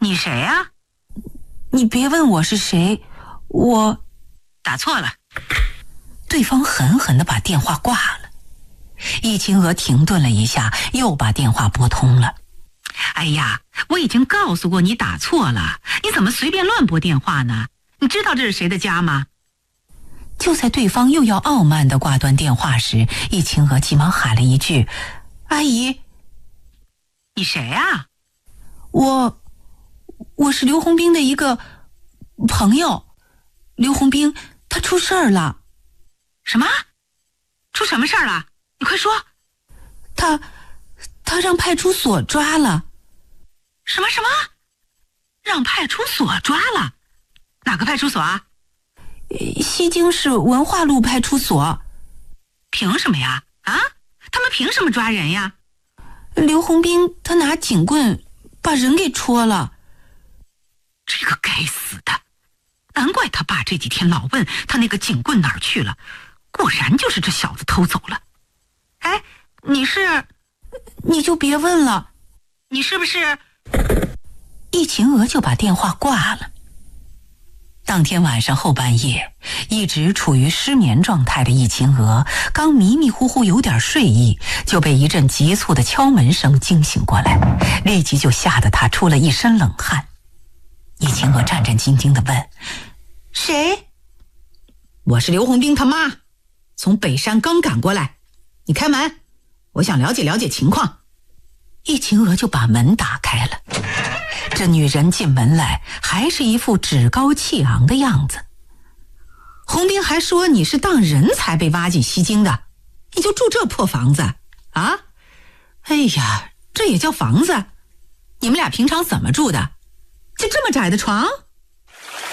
你谁啊？ 你别问我是谁，我打错了。 对方狠狠地把电话挂了。易清娥停顿了一下，又把电话拨通了。 哎呀，我已经告诉过你打错了，你怎么随便乱拨电话呢？你知道这是谁的家吗？ 就在对方又要傲慢地挂断电话时，易清娥急忙喊了一句：阿姨。 你谁啊？ 我是刘洪兵的一个朋友。刘洪兵他出事儿了。 什么？出什么事儿了？你快说。 他让派出所抓了。 什么？让派出所抓了？哪个派出所啊？ 西京市文化路派出所。 凭什么呀？啊？他们凭什么抓人呀？ 刘洪兵他拿警棍把人给戳了。 这个该死的，难怪他爸这几天老问他那个警棍哪儿去了，果然就是这小子偷走了。哎，你就别问了。 你是不是？ 易清娥就把电话挂了。当天晚上后半夜，一直处于失眠状态的易清娥刚迷迷糊糊有点睡意，就被一阵急促的敲门声惊醒过来，立即就吓得她出了一身冷汗。易清娥战战兢兢地问：谁？ 我是刘洪兵他妈，从北山刚赶过来，你开门，我想了解了解情况。 易清娥就把门打开了。这女人进门来还是一副趾高气昂的样子。 洪兵还说你是当人才被挖进西京的，你就住这破房子啊？哎呀，这也叫房子？你们俩平常怎么住的？就这么窄的床？